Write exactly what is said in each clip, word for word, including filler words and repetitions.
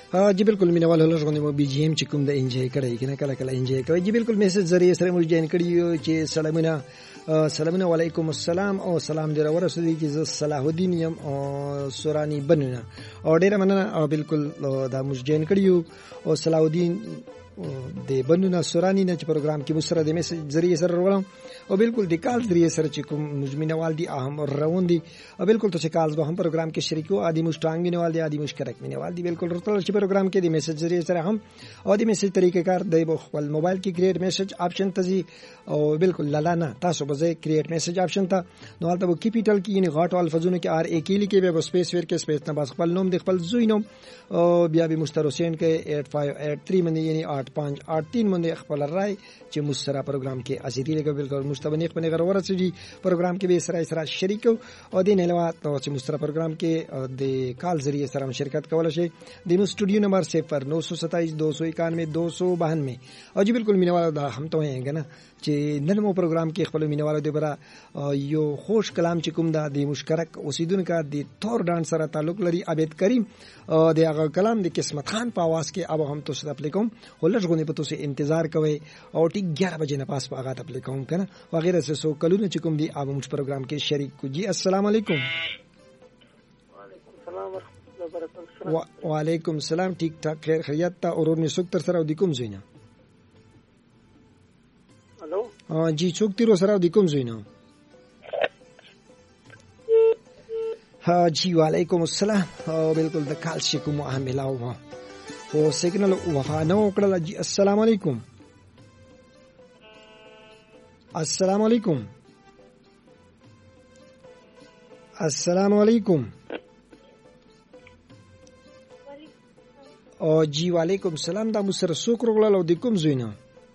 ها جی بالکل مینوال هلژغونې مو بي جی ایم چې کوم د انجوای کړی کنه کله کله انجوای کوي. جی بالکل میسج ذریعہ سره مو جوین کړی چې سلامونه سلامونه علیکم السلام او سلام دې ورسېږي چې صلاح الدین یم سورانی بنونه او ډیره مننه. بالکل دا مو جوین کړیو او صلاح الدین د بنونه سورانی نه چې پروګرام کې مسره د میسج ذریعہ سره ورولم او بالکل د کال ذریعہ سره چې کوم مجمنوال دي اهم روان دي او بالکل ته چې کال به هم پروګرام کې شریک او ادي مشتانګ مینوال دي ادي مشکرک مینوال دي بالکل ورته چې پروګرام کې د میسج ذریعہ سره هم او د میسج طریقې کار دی خپل موبایل کې کریټ میسج آپشن ته ځي او بالکل لاله تاسو به ځای کریټ میسج آپشن ته نو حالت به کیپیټل کې یعنی غاټ الفاظونو کې ار ا کې لیکي به سپیس ور کې سپیس نه بس خپل نوم د خپل زوی نوم او بیا به مسترسین کې eight five eight three باندې یعنی eight five eight three باندې خپل راي چې مسره پروګرام کې ازيدي لګو بالکل مستبنیق باندې غره ورسېږي پروګرام کې به سره سره شریک او د نه علاوه چې مسره پروګرام کې د کال ذریعہ سره شرکت کول شي د مو سټوډیو نمبر صفر nine two seven two two one one two two two nine او جی بالکل مینوال دا هم ته یې کنه چې نن مو پروګرام کې خپل مینوالو دی برا یو خوش کلام چې کوم دا د مشترک اوسیدونکو د تور ډانس سره تعلق لري عبید کریم او د هغه کلام د قسمت خان په आवाज کې اب هم تاسو خپل کوم ولژغونی په تاسو انتظار کوي او ټیک eleven بجې نه پاس په هغه خپل کوم کنه وغیرہ څه سو کلونه چې کوم دی اب موږ پروګرام کې شریک کو. جی السلام علیکم. وعلیکم السلام ورحمۃ اللہ وبرکاتہ. وعلیکم السلام. ٹھیک ٹھاک خیر خیریت تا اورور می سوک تر سره د کوم زینا. الو ها جی څوک تیرو سره د کوم زینا. ها جی وعلیکم السلام. بالکل د کال شي کوم عاملاو ها او سیګنل وفا نو کړل. جی السلام علیکم. السلام علیکم. السلام علیکم. او جی وعلیکم السلام. دا مسره سوک روغلل او د کوم زوینه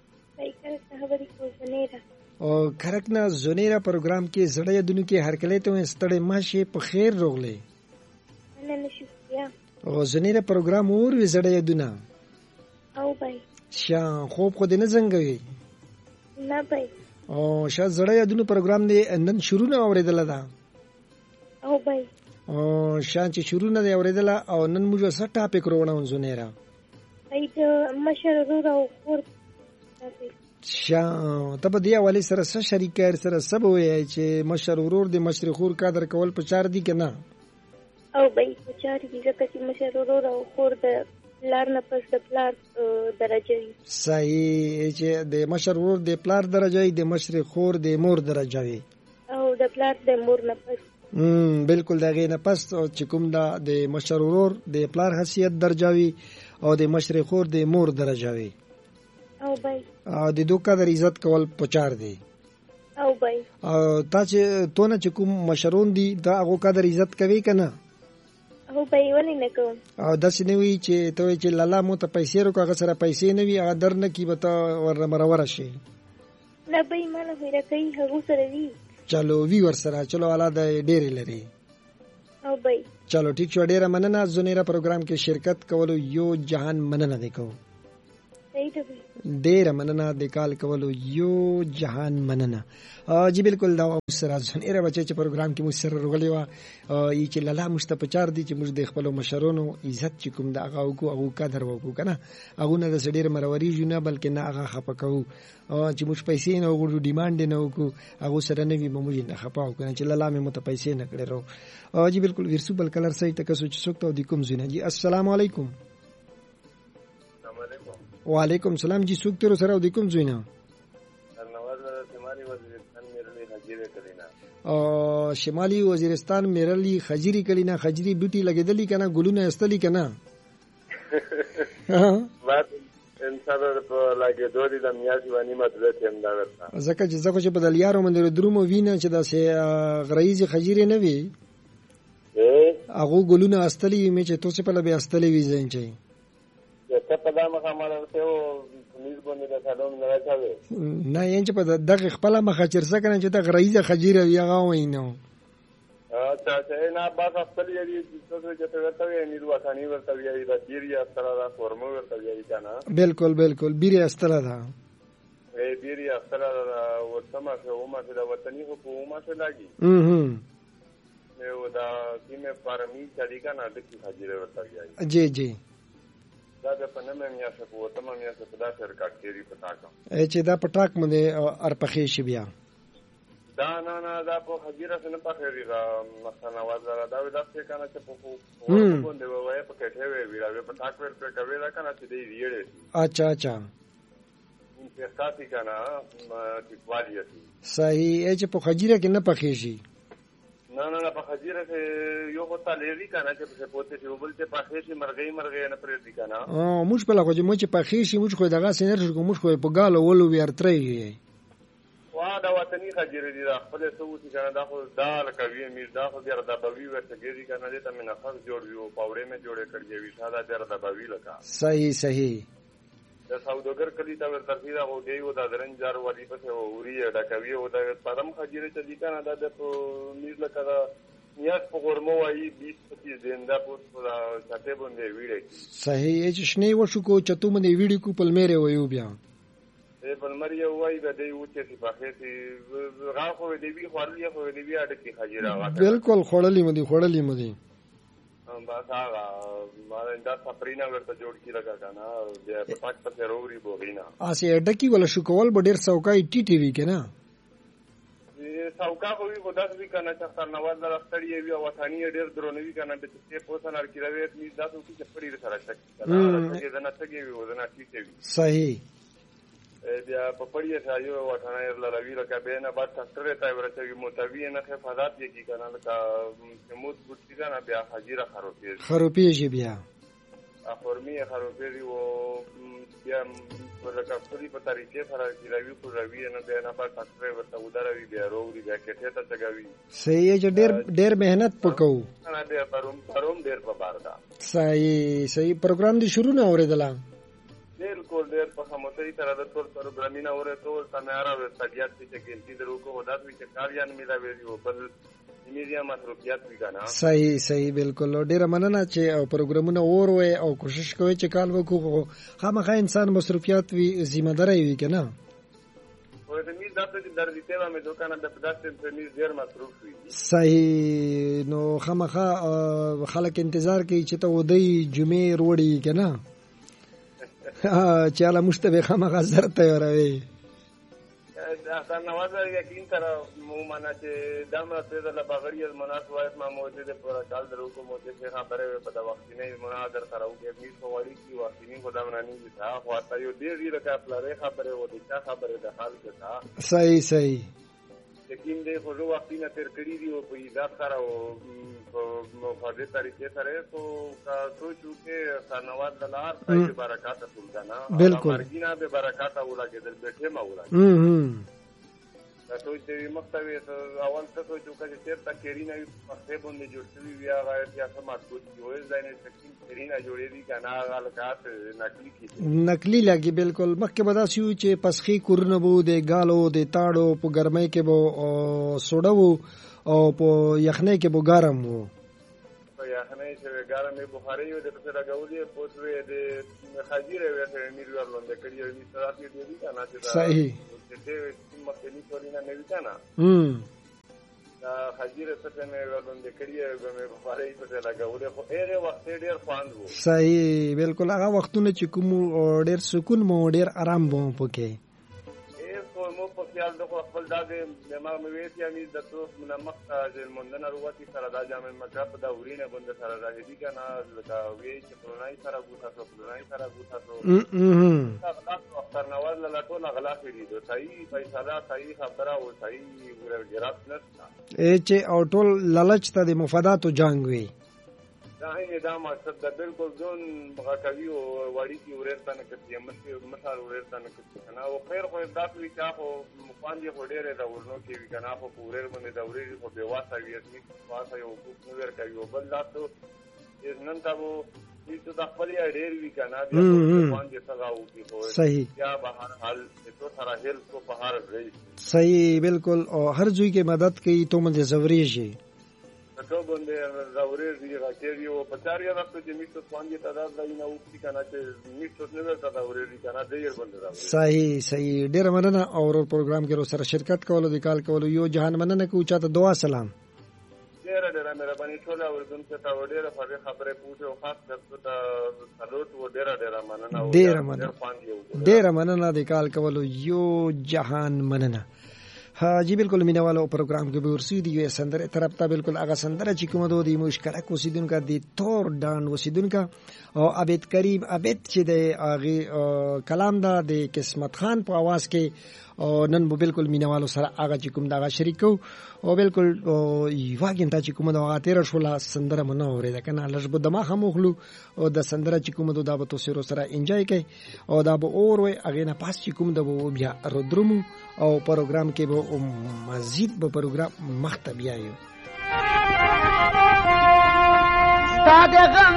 او کرکنا زونیرا پروګرام کې زړې دونو کې هر کله ته ستړې ماشه په خیر روغلې نن شپه او زونیرا پروګرام اور وی زړې دونه او بای شا خوب خو دې نه زنګوي نه بای او شا زړې دونو پروګرام دې نن شروع نه اوریدل دا او بای او شان چې شروع نه دی اوریدل او نن موږ څه ټاپک روونه زونیرا اې د مشر او خور شا ته په دی اولی سره سره شریکار سره سب وای چې مشر ورور د مشر خور قدر کول په چار دی کنه او بای په چار دی ځکه چې مشر ورور او خور د پلار نه پس د پلار درجه وي. صحیح چې د مشر ورور د پلار درجه وي د مشر خور د مور درجه وي او د پلار د مور نه پس هم بالکل دغه نه پس چې کوم دا د مشر ورور د پلار حیثیت درجه وي او د مشر خور د مور درجه وي او بای او د دوه قدر عزت کول پچار دی او بای او تا چې تو نه چې کوم مشرون دي دا هغه قدر عزت کوي کنه او بای ولې نه کوم او داسې نه وي چې ته چې لالا مو ته پیسې ورکو هغه سره پیسې نه وي هغه درنه کی به ته ور مرور شي نه بای مال هیره کوي هغه سره وی چلو وی ور سره چلو والا د ډېر لري او بای چلو ٹھیک شو ډېر مننه زونیرا پروګرام کې شرکت کولو یو جهان مننه وکاو ډیر مننه د کال کولو یو جهان مننه. جی بالکل دا سره زنیره بچی چې پروګرام کې مو سره رغلی و ای چې لاله مشته پچار دي چې موږ د خپل مشرونو عزت چې کوم دا هغه کو هغه قدر وکړو کنه هغه نه د سړي مروری جوړه بلکې نه هغه خپکاو چې موږ پیسې نه وګړو ډیماند نه وکړو هغه سره نه وي موږ نه خپاو کنه چې لاله مې مت پیسې نه کړو. جی بالکل ورسو بل کلر سای تک سوچ سوکته د کوم زینه. جی السلام علیکم. وعلیکم السلام. جی څوک تر سره د کوم زوینه او شمالي وزیرستان میرلی خجری کلینا خجری بوټي لګیدلی کنه ګلونه استلی کنه بعد انسان په لاګه دوی د میاشي باندې مدرسې هم دا ورته زکه چې زکه چې په دلیارو باندې درومو وینه چې د غریزي خجری نه وي هغه ګلونه استلی می چې توسه په لبه استلی وي زین چي ته په دامه خامره ته او پولیس باندې د سلام نه راځي نه یم چې په دغه خپل مخه چرڅ کنه چې د غریزه خجیره یغه وینو اچھا اچھا نه با خپل یی چې څه ته ورته یې نیرو اسانی ورته یی د بیریا سره دا فورمو ورته یی کنه بالکل بالکل بیریا استره دا ای بیریا سره ورته ما ته او ما ته د وطني حکومت څخه لاګي هم نو دا کیمه فارمی چلی کنه د کی خجیره ورته یی جی جی دا د پنځمه میاشت په وتمه میاشت په داسې ریکارډ کړي پټاکم چې دا پټاک باندې ارپخې شي بیا دا نه نه دا په حجره څخه په خېری را مثلا وزاره دا ودا څه کنه چې په په باندې وای په کټه وی وی په پټاک ور په کوي دا کنه چې دی ویړې اچھا اچھا په ساتي کنه چې والی صحیح چې په حجره کې نه پخې شي نه نه نه په حجره کې یو هوتا لري کنه چې په پوتې چې وبل ته پخې شي مرغې مرغې نه پرې دي کنه اه موږ په لغه چې موږ پخې شي موږ خو دغه سینر کوم موږ خو په ګالو ولو ورتري وا دا وطني حجره دي دا خپل سوتي کنه دا خو دا لکوي میر دا خو ډیر د بوي ورته کېږي کنه دې ته مې نفس جوړ یو پاوړې مې جوړې کړې وي ساده ډیر د بوي لکا صحیح صحیح د سوداګر کلی تا ور ترتیبا هو دی او د درنجار والی په او اوري دا کوي او د پرم حجره ته دي کنه دا د میر لکه دا نیاز په ورمو وايي بیس پچیس زنده په چاته باندې ویړي صحیح چې شنه وشو کو چتو باندې ویډیو کو پلمېره وایو بیا ای پلمېره وایي د دې و چې په خېسي غاخو دی وی خورلې خو دی وی اډ کې حجره واته بالکل خړلې مدي خړلې مدي بس هغه ما دا سپرینا ورته جوړ کی لگا کنه بیا په پاک په ضروري بوغینا اسه ډکی ولا شو کول ب ډیر سوکای ټی ټی وی کنه سوکا خو وی خدای دې کنه چې تر نواز راستړی وی او وطنی ډیر درونوي کنه د چې په سنار کې راوي می تاسو کې چپړی سره شک کنه چې دا نه تګي وی ودنا ټی ټی وی صحیح بیا په پړی ځایو وطنای لروي لکه به نه بعد ستره تای ورته متوی نه حفاظت یې کنه لکه موږ ګټی کنه بیا حجره خروپی خروپی بیا افورمی خروپی او بیا لکه خپل په طریقې سره چې راوي کو راوي نه بیا نه بعد ستره ورته ودروي بیا وروړي بیا کته ته چګوي صحیح چې ډېر ډېر مهنت پکو نه بیا پروم پروم ډېر په بار دا صحیح صحیح پروګرام دی شروع نه اوریدلا بالکل ډېر په خاموشۍ سره د ټول پروګرامینه اوره ټول سماره ورتګیات چې ګنتی درو کو ودا چې کاریان میلا ویو بل میډیا مصروفیات وکانا صحیح صحیح بالکل ډېر مننه چې او پروګرامونه اور وای او کوشش کوي چې کال وکړو خامخا انسان مصروفیات وی ذمہ داری وی کنه او د می داته د درې ته مې دوکانه د پداسته په می ډېر مصروف وي صحیح نو خامخا خلک انتظار کوي چې ته ودی جمعې وروړي کنه چې الله مشتبه خامخا زر تیاروي دا نوازه یقین سره مو معنا چې دمه په د بغړی مناسبات ما موجوده پر کال درو کو موجوده خبره په د وخت نه مناظر سره وګورئ می په وړي کې وختینی خدای منانی دي تا خو تا یو ډیر ډیر کاپلاره خبره و دي تا خبره د حال کې تا صحیح صحیح یقین دې خو وختینه تر کړی دی او په عزت سره او په فاده طریقې سره کو کا سوچو کې سنواد دلار په برکات سلطانا بالکل مرګینا به برکات اوله کې دل بیٹھے ما اوله هم هم دا ټول دې مختوي اول څه سوچو چې تیر تا کېرینا په باندې جوړتوي بیا غاړه یا سمات کوي وې ځای نه سکین کېرینا جوړې دي کنه غلطات نقلی کی نقلی لګي بالکل مخکې بداسي چې پسخي کورنه بو د غالو د تاړو په ګرمۍ کې بو سوډو او په یخنۍ کې بو ګرم وو په یخنۍ چې ګرم به بخاري و د څه راغولي پوتوي د خاجيره وته میر ورلند کړي او میثراتي دی کنه چې صحیح دې مخکنی کولینا نه ویتانا هم دا خاجيره څه نه ورلند کړي او مې بخاري په لګولې خو ډېر وخت ډېر خواند وو صحیح بالکل هغه وختونه چې کوم ډېر سکون مو ډېر آرام بو پکې مو په خیال د خپل دغه ما مې ویتي امي د تو من مخه د مندنه وروتي سره د جامع مکرب د اورینه بند سره راځي کنه دا وی چې پرونای سره ګوتا سره پرونای سره ګوتا سره تاسو اختر نواز له ټول غلا کړی دي صحیح فیصله صحیح خبره او صحیح ورګرات نه چې او ټول لالچ ته د مفاداتو جنگ وي دا یې دا مقصد د بالکل ځون بغاکوي او وړي کی ورته نه کوي مشه مثال ورته نه کوي کنه او خیر خو تاسو وی کا خو مقام دی وړي دا ورنو کې وی کنه خو پورې باندې دا وړي خو به واسه وی اسمي واسه یو کو نور کوي او بل تاسو نن تاسو چې د خپل ډېر وی کنه بیا مقام دی څنګه او کی صحیح یا بهر حال تو سره هیل کو په هر ځای صحیح بالکل او هر ځای کې مدد کوي ته مونږ زوري شي تو باندې زوري دی راکېږي او په چاریا راځي چې میټو باندې تعداد لای نه وکړي کنه چې میټو نه ورته زوري دی کنه ډیر باندې راځي صحیح صحیح ډیر مننه او پروګرام کې سره شرکت کولو د کال کولو یو جهان مننه کو چاته دعا سلام ډېره ډېره مهرباني ټوله اورېدونکو ته ډېره خوږې خبرې پوښتې او خاص کر ته سلوټ و ډېره ډېره مننه ډېره مننه ډېره مننه د کال کولو یو جهان مننه. ها جی بالکل مینوالو پروګرام کې به ورسېدي یو سندره طرف ته بالکل هغه سندره چې کومه دوی مشکله کوسیدونکو د تور ډان وسیدونکو او عبید کریم عبید چې د هغه کلام دا د قسمت خان په आवाज کې او نن به بالکل مینوالو سره هغه چې کوم دا شریکو او بالکل یو غنټه چې کوم دا هغه تیر شولا سندره مونږ اورېده کنه لږ به دماغ هم خلو او د سندره چې کوم دا به تاسو سره انجوای کوي او دا به اور وي هغه نه پاس چې کوم دا به بیا رودرمو او پروګرام کې به مزید به پروګرام مخته بیایو.